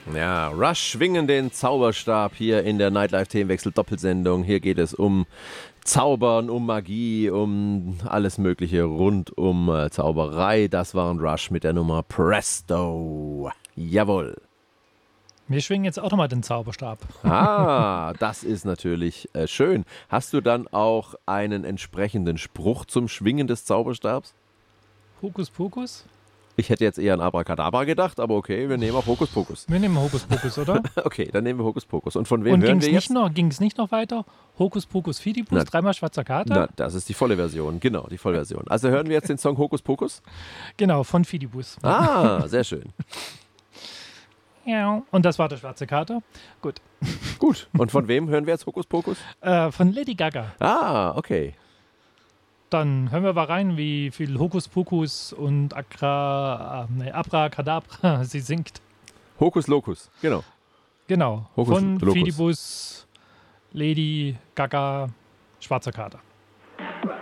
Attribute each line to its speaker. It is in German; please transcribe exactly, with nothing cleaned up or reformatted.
Speaker 1: Ja, Rush schwingen den Zauberstab hier in der Nightlife-Themenwechsel-Doppelsendung. Hier geht es um Zaubern, um Magie, um alles Mögliche rund um äh, Zauberei. Das waren Rush mit der Nummer Presto. Jawohl.
Speaker 2: Wir schwingen jetzt auch nochmal den Zauberstab.
Speaker 1: Ah, das ist natürlich äh, schön. Hast du dann auch einen entsprechenden Spruch zum Schwingen des Zauberstabs?
Speaker 2: Hokus Pokus?
Speaker 1: Ich hätte jetzt eher an Abracadabra gedacht, aber okay, wir nehmen auch Hokus Pokus.
Speaker 2: Wir nehmen Hokus Pokus, oder?
Speaker 1: Okay, dann nehmen wir Hokus Pokus. Und von wem
Speaker 2: Und
Speaker 1: hören
Speaker 2: ging's
Speaker 1: wir jetzt?
Speaker 2: Nicht noch, ging es nicht noch weiter? Hokus Pokus Fidibus,
Speaker 1: Na,
Speaker 2: dreimal schwarzer Kater?
Speaker 1: Na, das ist die volle Version, genau, die Vollversion. Also hören wir jetzt den Song Hokus Pokus?
Speaker 2: Genau, von Fidibus.
Speaker 1: Ah, sehr schön.
Speaker 2: Ja, und das war der schwarze Kater. Gut.
Speaker 1: Gut, und von wem hören wir jetzt Hokus Pokus?
Speaker 2: Äh, von Lady Gaga.
Speaker 1: Ah, okay.
Speaker 2: Dann hören wir mal rein, wie viel Hokus Pokus und Akra, äh, nee, Abracadabra sie singt.
Speaker 1: Hokus Locus, genau.
Speaker 2: Genau,
Speaker 1: Hokus
Speaker 2: von
Speaker 1: Locus.
Speaker 2: Fidibus, Lady Gaga, schwarzer Kater.